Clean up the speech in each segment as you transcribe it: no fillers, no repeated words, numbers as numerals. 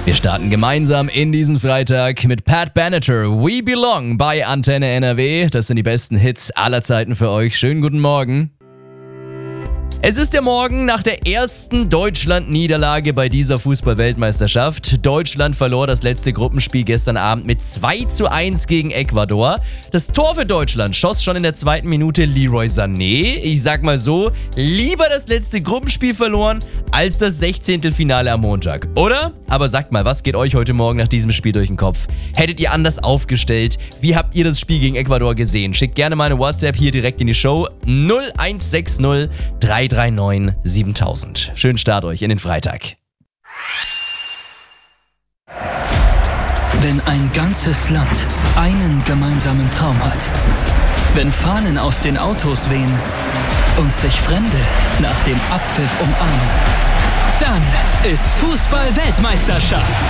Wir starten gemeinsam in diesen Freitag mit Pat Benatar, We Belong bei Antenne NRW. Das sind die besten Hits aller Zeiten für euch. Schönen guten Morgen. Es ist der Morgen nach der ersten Deutschland-Niederlage bei dieser Fußball-Weltmeisterschaft. Deutschland verlor das letzte Gruppenspiel gestern Abend mit 2:1 gegen Ecuador. Das Tor für Deutschland schoss schon in der 2. Minute Leroy Sané. Ich sag mal so, lieber das letzte Gruppenspiel verloren, als das 16. Finale am Montag, oder? Aber sagt mal, was geht euch heute Morgen nach diesem Spiel durch den Kopf? Hättet ihr anders aufgestellt? Wie habt ihr das Spiel gegen Ecuador gesehen? Schickt gerne mal eine WhatsApp hier direkt in die Show 0160 339 7000. Schönen Start euch in den Freitag. Wenn ein ganzes Land einen gemeinsamen Traum hat, wenn Fahnen aus den Autos wehen und sich Fremde nach dem Abpfiff umarmen, dann ist Fußball-Weltmeisterschaft.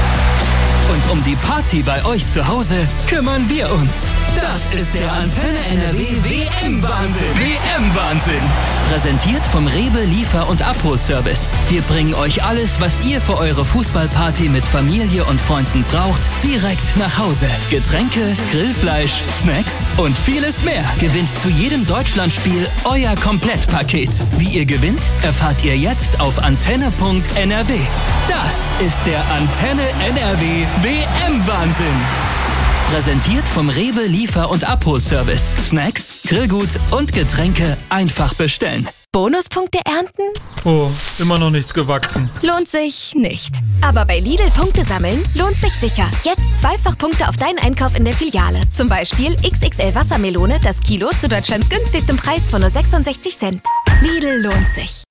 Und um die Party bei euch zu Hause kümmern wir uns. Das ist der Antenne NRW WM-Wahnsinn. WM-Wahnsinn. Präsentiert vom Rewe Liefer- und Abholservice. Wir bringen euch alles, was ihr für eure Fußballparty mit Familie und Freunden braucht, direkt nach Hause. Getränke, Grillfleisch, Snacks und vieles mehr. Gewinnt zu jedem Deutschlandspiel euer Komplettpaket. Wie ihr gewinnt, erfahrt ihr jetzt auf antenne.nrw. Das ist der Antenne NRW WM-Wahnsinn. Präsentiert vom Rewe Liefer- und Abholservice. Snacks, Grillgut und Getränke einfach bestellen. Bonuspunkte ernten? Oh, immer noch nichts gewachsen. Lohnt sich nicht. Aber bei Lidl Punkte sammeln lohnt sich sicher. Jetzt zweifach Punkte auf deinen Einkauf in der Filiale. Zum Beispiel XXL Wassermelone, das Kilo zu Deutschlands günstigstem Preis von nur 66 Cent. Lidl lohnt sich.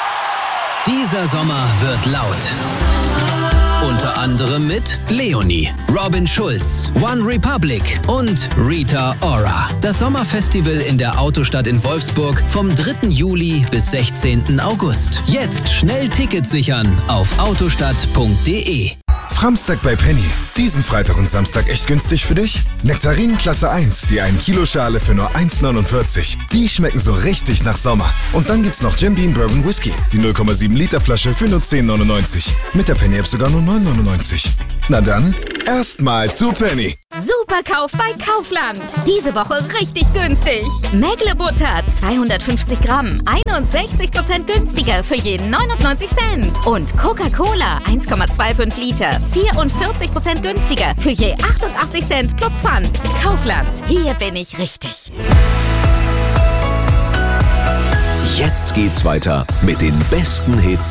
Dieser Sommer wird laut. Unter anderem mit Leonie, Robin Schulz, One Republic und Rita Ora. Das Sommerfestival in der Autostadt in Wolfsburg vom 3. Juli bis 16. August. Jetzt schnell Tickets sichern auf autostadt.de. Framstag bei Penny. Diesen Freitag und Samstag echt günstig für dich? Nektarinen Klasse 1, die 1 Kilo Schale für nur 1,49. Die schmecken so richtig nach Sommer. Und dann gibt's noch Jim Beam Bourbon Whisky, die 0,7 Liter Flasche für nur 10,99. Mit der Penny-App sogar nur 9,99. Na dann, erstmal zu Penny. Superkauf bei Kaufland. Diese Woche richtig günstig. Mägle-Butter 250 Gramm, 61% günstiger für jeden 99 Cent. Und Coca-Cola 1,25 Liter, 44% günstiger für je 88 Cent plus Pfand. Kaufland, hier bin ich richtig. Jetzt geht's weiter mit den besten Hits